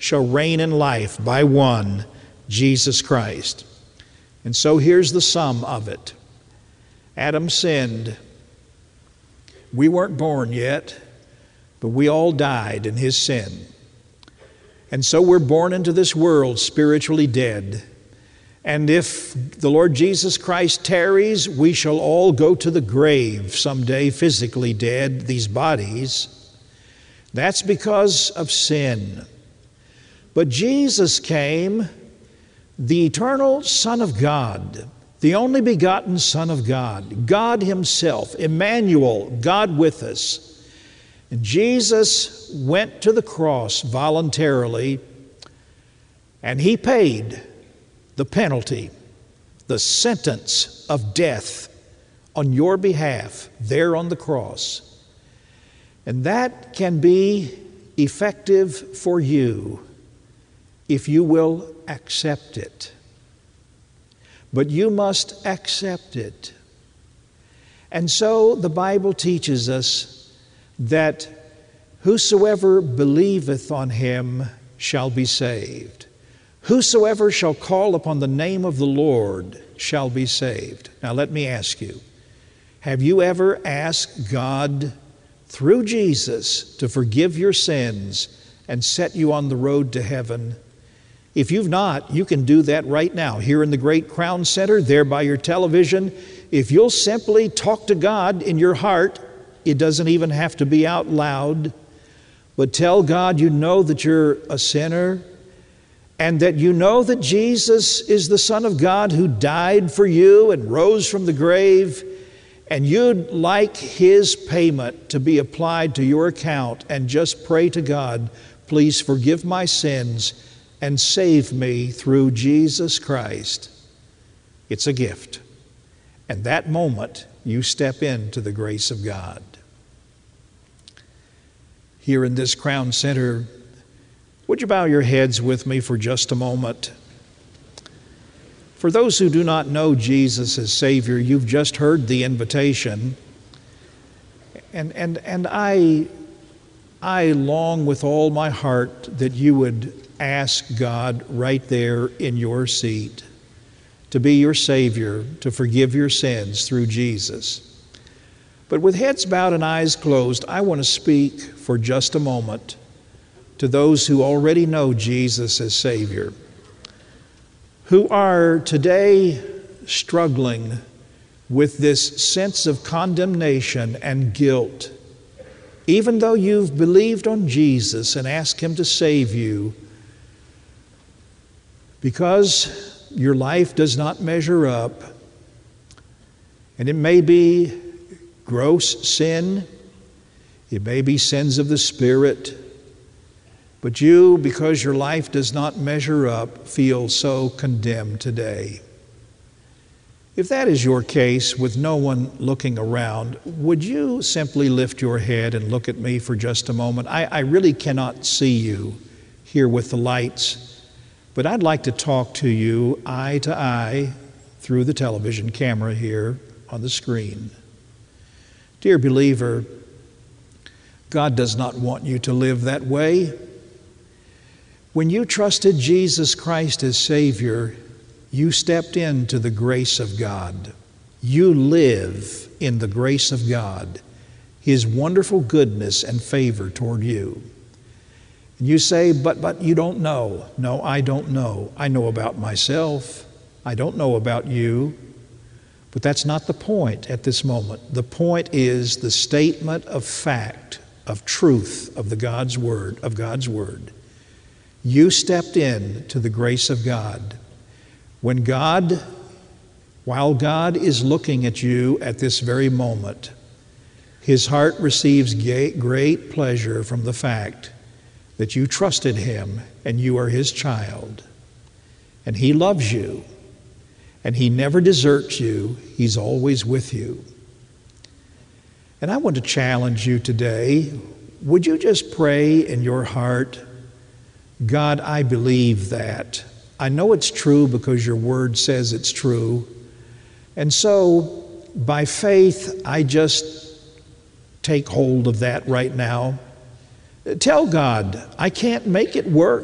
shall reign in life by one, Jesus Christ. And so here's the sum of it. Adam sinned. We weren't born yet, but we all died in his sin. And so we're born into this world spiritually dead. And if the Lord Jesus Christ tarries, we shall all go to the grave someday, physically dead, these bodies. That's because of sin. But Jesus came, the eternal Son of God, the only begotten Son of God, God Himself, Emmanuel, God with us. And Jesus went to the cross voluntarily, and He paid the penalty, the sentence of death on your behalf there on the cross. And that can be effective for you if you will accept it. But you must accept it. And so the Bible teaches us that whosoever believeth on Him shall be saved. Whosoever shall call upon the name of the Lord shall be saved. Now let me ask you, have you ever asked God through Jesus to forgive your sins and set you on the road to heaven? If you've not, you can do that right now here in the Great Crown Center, there by your television. If you'll simply talk to God in your heart, it doesn't even have to be out loud, but tell God you know that you're a sinner and that you know that Jesus is the Son of God who died for you and rose from the grave, and you'd like His payment to be applied to your account, and just pray to God, please forgive my sins and save me through Jesus Christ. It's a gift. And that moment, you step into the grace of God. Here in this Crown Center, would you bow your heads with me for just a moment? For those who do not know Jesus as Savior, you've just heard the invitation. And I long with all my heart that you would ask God right there in your seat to be your Savior, to forgive your sins through Jesus. But with heads bowed and eyes closed, I want to speak for just a moment to those who already know Jesus as Savior, who are today struggling with this sense of condemnation and guilt. Even though you've believed on Jesus and asked Him to save you, because your life does not measure up, and it may be gross sin, it may be sins of the Spirit, but you, because your life does not measure up, feel so condemned today. If that is your case, with no one looking around, would you simply lift your head and look at me for just a moment? I really cannot see you here with the lights, but I'd like to talk to you eye to eye through the television camera here on the screen. Dear believer, God does not want you to live that way. When you trusted Jesus Christ as Savior, you stepped into the grace of God. You live in the grace of God, His wonderful goodness and favor toward you. And you say, but you don't know. No, I don't know. I know about myself. I don't know about you. But that's not the point at this moment. The point is the statement of fact, of truth of God's Word. You stepped in to the grace of God. While God is looking at you at this very moment, His heart receives great pleasure from the fact that you trusted Him and you are His child. And He loves you, and He never deserts you. He's always with you. And I want to challenge you today. Would you just pray in your heart, God, I believe that. I know it's true because your Word says it's true. And so, by faith, I just take hold of that right now. Tell God, I can't make it work.